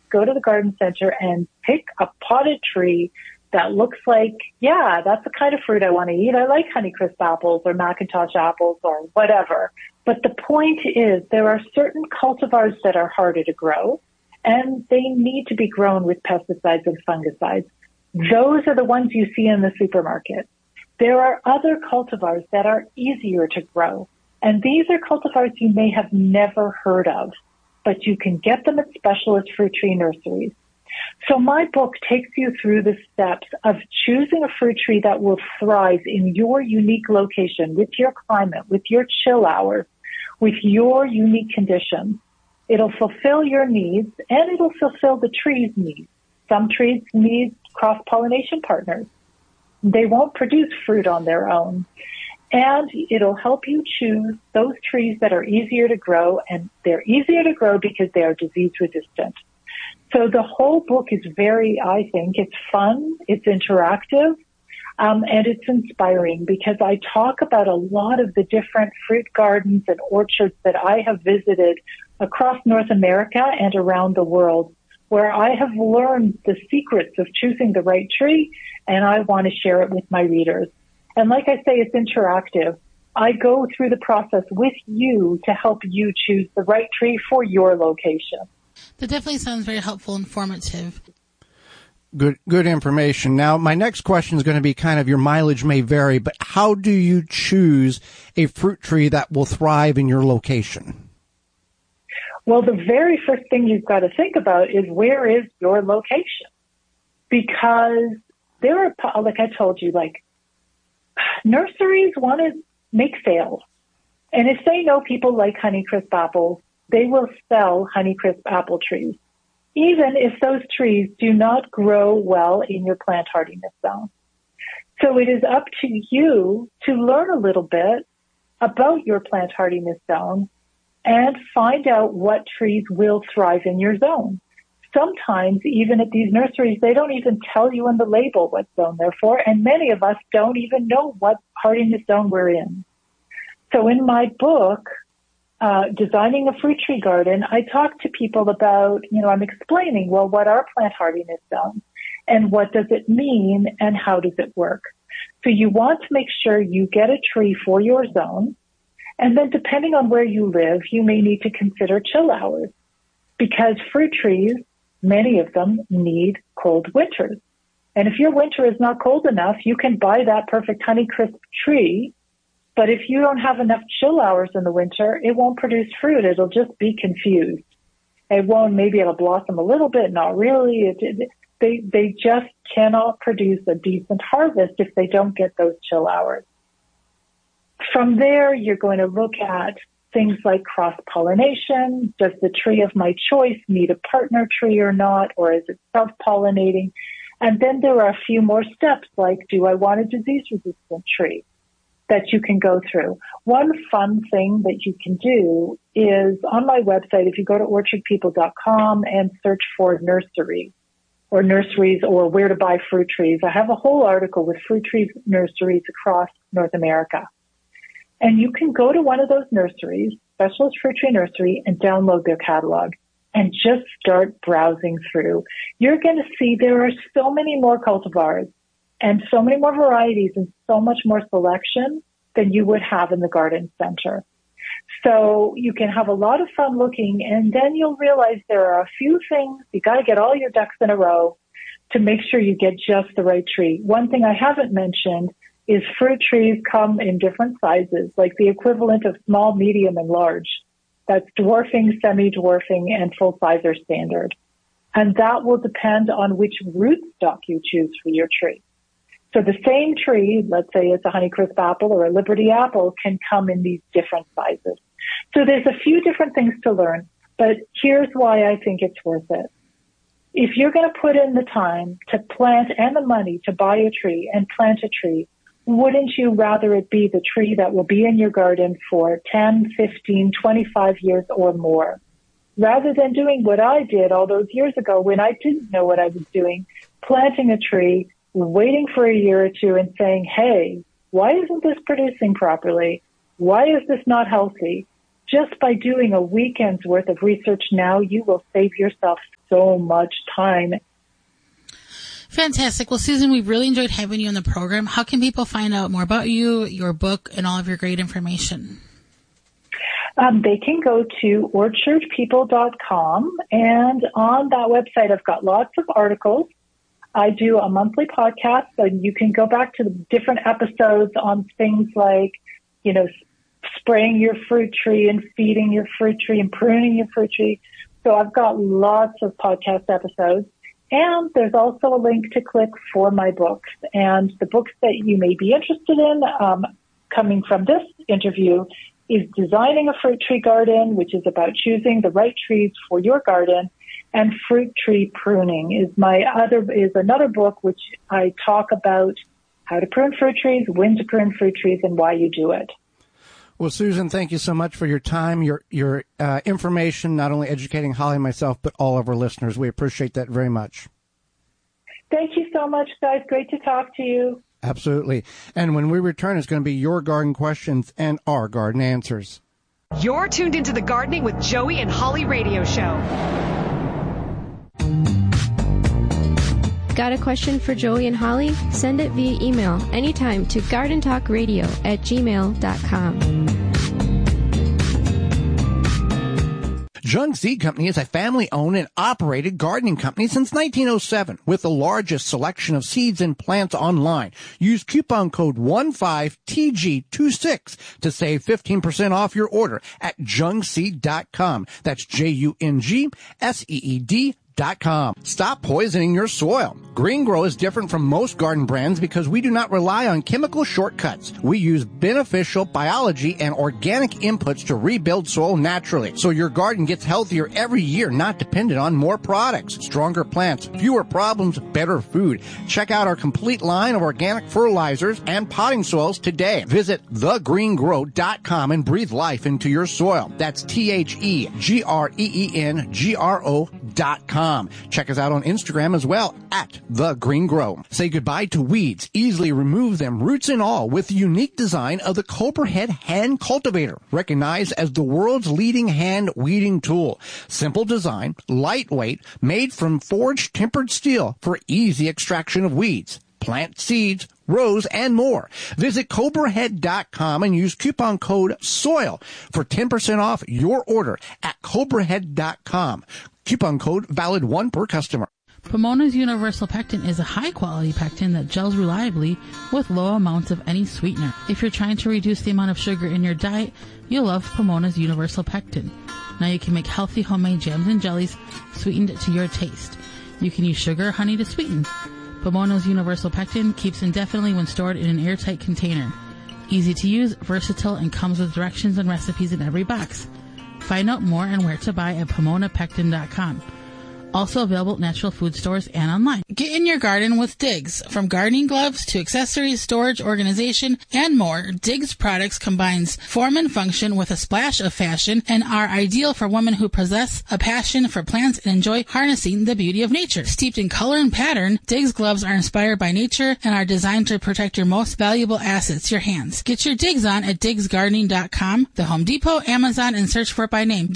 go to the garden center and pick a potted tree that looks like, yeah, that's the kind of fruit I want to eat. I like Honeycrisp apples or Macintosh apples or whatever. But the point is there are certain cultivars that are harder to grow, and they need to be grown with pesticides and fungicides. Those are the ones you see in the supermarket. There are other cultivars that are easier to grow, and these are cultivars you may have never heard of, but you can get them at specialist fruit tree nurseries. So my book takes you through the steps of choosing a fruit tree that will thrive in your unique location, with your climate, with your chill hours, with your unique conditions. It'll fulfill your needs, and it'll fulfill the tree's needs. Some trees need cross-pollination partners. They won't produce fruit on their own. And it'll help you choose those trees that are easier to grow, and they're easier to grow because they are disease resistant. So the whole book is I think it's fun, it's interactive, and it's inspiring because I talk about a lot of the different fruit gardens and orchards that I have visited across North America and around the world, where I have learned the secrets of choosing the right tree, and I want to share it with my readers. And like I say, it's interactive. I go through the process with you to help you choose the right tree for your location. That definitely sounds very helpful and informative. Good information. Now, my next question is going to be kind of, your mileage may vary, but how do you choose a fruit tree that will thrive in your location? Well, the very first thing you've got to think about is, where is your location? Because there are, like I told you, like nurseries want to make sales. And if they know people like Honeycrisp apples, they will sell Honeycrisp apple trees, even if those trees do not grow well in your plant hardiness zone. So it is up to you to learn a little bit about your plant hardiness zone and find out what trees will thrive in your zone. Sometimes, even at these nurseries, they don't even tell you in the label what zone they're for, and many of us don't even know what hardiness zone we're in. So in my book, Designing a Fruit Tree Garden, I talk to people about, I'm explaining, well, what are plant hardiness zones and what does it mean and how does it work? So you want to make sure you get a tree for your zone, and then depending on where you live, you may need to consider chill hours, because fruit trees, many of them, need cold winters. And if your winter is not cold enough, you can buy that perfect Honeycrisp tree. But if you don't have enough chill hours in the winter, it won't produce fruit. It'll just be confused. Maybe it'll blossom a little bit, not really. They just cannot produce a decent harvest if they don't get those chill hours. From there, you're going to look at things like cross-pollination. Does the tree of my choice need a partner tree or not, or is it self-pollinating? And then there are a few more steps, like, do I want a disease-resistant tree that you can go through? One fun thing that you can do is, on my website, if you go to orchardpeople.com and search for nursery or nurseries or where to buy fruit trees, I have a whole article with fruit tree nurseries across North America. And you can go to one of those nurseries, Specialist Fruit Tree Nursery, and download their catalog and just start browsing through. You're going to see there are so many more cultivars and so many more varieties and so much more selection than you would have in the garden center. So you can have a lot of fun looking, and then you'll realize there are a few things. You got to get all your ducks in a row to make sure you get just the right tree. One thing I haven't mentioned is fruit trees come in different sizes, like the equivalent of small, medium, and large. That's dwarfing, semi-dwarfing, and full size or standard. And that will depend on which rootstock you choose for your tree. So the same tree, let's say it's a Honeycrisp apple or a Liberty apple, can come in these different sizes. So there's a few different things to learn, but here's why I think it's worth it. If you're going to put in the time to plant and the money to buy a tree and plant a tree, wouldn't you rather it be the tree that will be in your garden for 10, 15, 25 years or more, rather than doing what I did all those years ago when I didn't know what I was doing, planting a tree, waiting for a year or two and saying, hey, why isn't this producing properly? Why is this not healthy? just by doing a weekend's worth of research now, you will save yourself so much time. Fantastic. Well, Susan, we've really enjoyed having you on the program. How can people find out more about you, your book, and all of your great information? They can go to orchardpeople.com, and on that website, I've got lots of articles. I do a monthly podcast, so you can go back to the different episodes on things like, spraying your fruit tree and feeding your fruit tree and pruning your fruit tree. So I've got lots of podcast episodes. And there's also a link to click for my books. And the books that you may be interested in, coming from this interview, is Designing a Fruit Tree Garden, which is about choosing the right trees for your garden. And Fruit Tree Pruning is another book which I talk about how to prune fruit trees, when to prune fruit trees, and why you do it. Well, Susan, thank you so much for your time, your information, not only educating Holly and myself, but all of our listeners. We appreciate that very much. Thank you so much, guys. Great to talk to you. Absolutely. And when we return, it's going to be your garden questions and our garden answers. You're tuned into the Gardening with Joey and Holly radio show. Got a question for Joey and Holly? Send it via email anytime to gardentalkradio@gmail.com. Jung Seed Company is a family-owned and operated gardening company since 1907 with the largest selection of seeds and plants online. Use coupon code 15TG26 to save 15% off your order at jungseed.com. That's JUNGSEED.com. Stop poisoning your soil. Green Grow is different from most garden brands because we do not rely on chemical shortcuts. We use beneficial biology and organic inputs to rebuild soil naturally, so your garden gets healthier every year, not dependent on more products. Stronger plants, fewer problems, better food. Check out our complete line of organic fertilizers and potting soils today. Visit thegreengrow.com and breathe life into your soil. That's TheGreenGro.com. Check us out on Instagram as well at The Green Grow. Say goodbye to weeds. Easily remove them, roots and all, with the unique design of the Cobra Head Hand Cultivator, recognized as the world's leading hand weeding tool. Simple design, lightweight, made from forged tempered steel for easy extraction of weeds, plant seeds, rows, and more. Visit CobraHead.com and use coupon code SOIL for 10% off your order at CobraHead.com. Coupon code valid 1 per customer. Pomona's Universal Pectin is a high-quality pectin that gels reliably with low amounts of any sweetener. If you're trying to reduce the amount of sugar in your diet, you'll love Pomona's Universal Pectin. Now you can make healthy homemade jams and jellies sweetened to your taste. You can use sugar or honey to sweeten. Pomona's Universal Pectin keeps indefinitely when stored in an airtight container. Easy to use, versatile, and comes with directions and recipes in every box. Find out more and where to buy at PomonaPectin.com. Also available at natural food stores and online. Get in your garden with Diggs. From gardening gloves to accessories, storage, organization, and more, Diggs products combines form and function with a splash of fashion and are ideal for women who possess a passion for plants and enjoy harnessing the beauty of nature. Steeped in color and pattern, Diggs gloves are inspired by nature and are designed to protect your most valuable assets, your hands. Get your Diggs on at DiggsGardening.com, the Home Depot, Amazon, and search for it by name,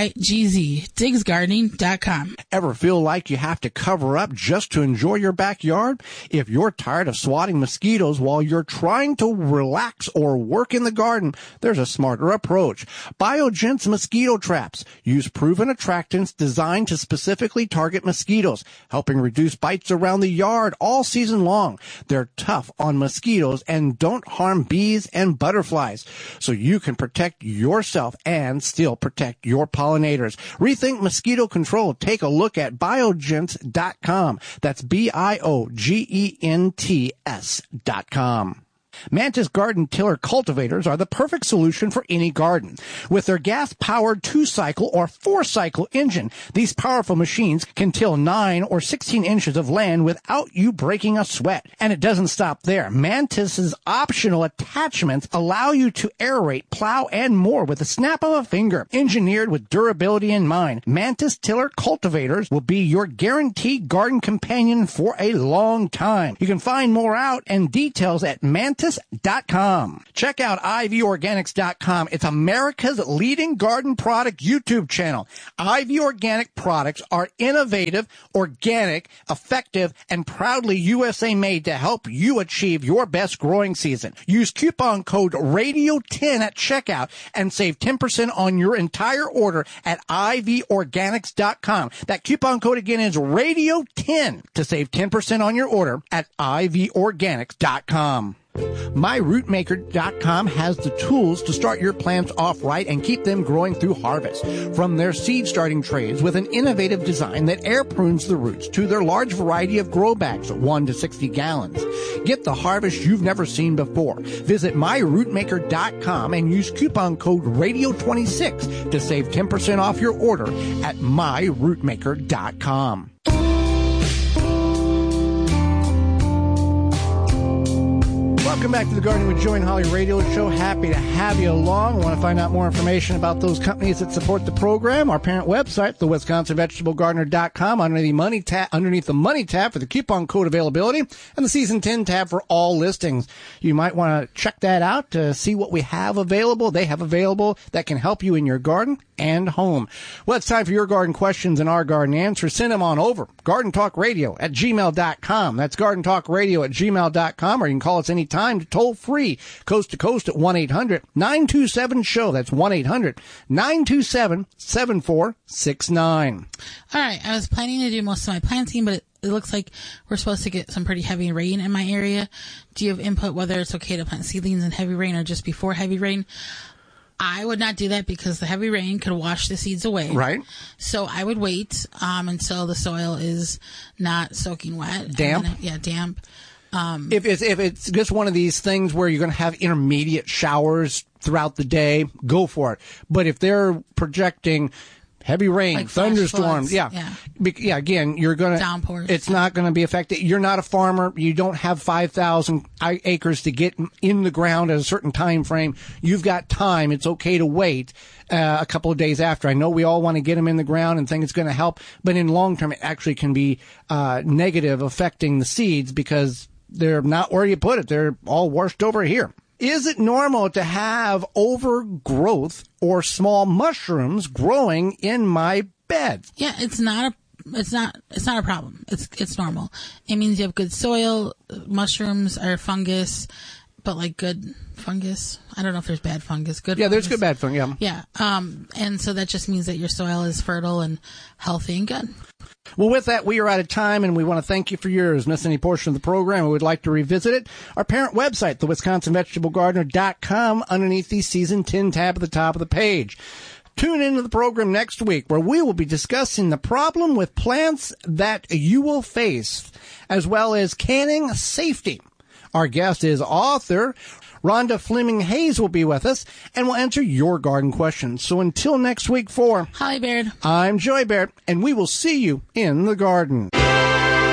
DIGZ, DiggsGardening.com. Ever feel like you have to cover up just to enjoy your backyard? If you're tired of swatting mosquitoes while you're trying to relax or work in the garden, there's a smarter approach. BioGent's mosquito traps use proven attractants designed to specifically target mosquitoes, helping reduce bites around the yard all season long. They're tough on mosquitoes and don't harm bees and butterflies, so you can protect yourself and still protect your pollinators. Rethink mosquito control. Take a look at biogents.com. That's BIOGENTS.com. Mantis garden tiller cultivators are the perfect solution for any garden. With their gas-powered 2-cycle or 4-cycle engine, these powerful machines can till 9 or 16 inches of land without you breaking a sweat. And it doesn't stop there. Mantis's optional attachments allow you to aerate, plow, and more with the snap of a finger. Engineered with durability in mind, Mantis tiller cultivators will be your guaranteed garden companion for a long time. You can find more out and details at Mantis DeSantis.com. Check out ivorganics.com. It's America's leading garden product YouTube channel. IV Organic products are innovative, organic, effective, and proudly USA made to help you achieve your best growing season. Use coupon code RADIO10 at checkout and save 10% on your entire order at ivorganics.com. That coupon code again is RADIO10 to save 10% on your order at ivorganics.com. MyRootmaker.com has the tools to start your plants off right and keep them growing through harvest. From their seed starting trays with an innovative design that air prunes the roots to their large variety of grow bags of 1 to 60 gallons. Get the harvest you've never seen before. Visit MyRootmaker.com and use coupon code RADIO26 to save 10% off your order at MyRootmaker.com. Welcome back to the Gardening with Joey and Holly radio show. Happy to have you along. Want to find out more information about those companies that support the program? Our parent website, the WisconsinVegetableGardener.com, underneath the money tab for the coupon code availability and the season 10 tab for all listings. You might want to check that out to see what we have available. They have available that can help you in your garden and home. Well, it's time for your garden questions and our garden answers. Send them on over. GardenTalkRadio@gmail.com. That's GardenTalkRadio@gmail.com, or you can call us anytime to toll free, coast to coast at 1-800-927-SHOW. That's 1-800-927-7469. All right. I was planning to do most of my planting, but it looks like we're supposed to get some pretty heavy rain in my area. Do you have input whether it's okay to plant seedlings in heavy rain or just before heavy rain? I would not do that because the heavy rain could wash the seeds away. Right. So I would wait until the soil is not soaking wet. Damp? Damp. If it's just one of these things where you're going to have intermediate showers throughout the day, go for it. But if they're projecting heavy rain, like thunderstorms, again, you're going to downpours. It's not going to be affected. You're not a farmer. You don't have 5,000 acres to get in the ground at a certain time frame. You've got time. It's okay to wait a couple of days after. I know we all want to get them in the ground and think it's going to help, but in long term, it actually can be negative, affecting the seeds because they're not where you put it. They're all washed over here. Is it normal to have overgrowth or small mushrooms growing in my bed? Yeah, it's not a problem. It's normal. It means you have good soil. Mushrooms are fungus, but like good fungus. I don't know if there's bad fungus. Good. Yeah, fungus. there's good bad fungus. Yeah. And so that just means that your soil is fertile and healthy and good. Well, with that, we are out of time, and we want to thank you for yours. Miss any portion of the program, we would like to revisit it. Our parent website, the WisconsinVegetableGardener.com, underneath the Season 10 tab at the top of the page. Tune into the program next week, where we will be discussing the problem with plants that you will face, as well as canning safety. Our guest is author Rhonda Fleming Hayes will be with us, and we'll answer your garden questions. So until next week for Holly Baird, I'm Joey Baird, and we will see you in the garden.